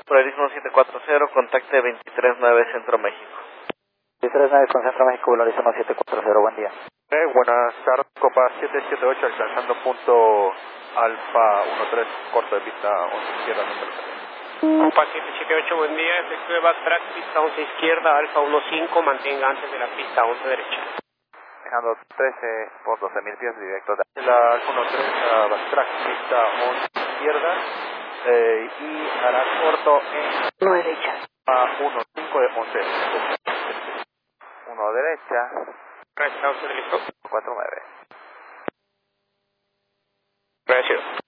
Pluralismo 740, contacte 239 Centro México. 239 con Centro México, Pluralismo 740, buen día. Buenas tardes, Copa 778, alcanzando punto Alfa 13, corto de pista 11 izquierda, número 3. Copa 778, buen día, efectúe backtrack, pista 11 izquierda, Alfa 15, mantenga antes de la pista 11 derecha. Dejando 13 por 12.000 pies directo. La Alfa 13, backtrack, pista 11 izquierda, y hará corto en 1 derecha. A 15 de 11. 1 derecha. Gracias, usted listo. 49. Gracias.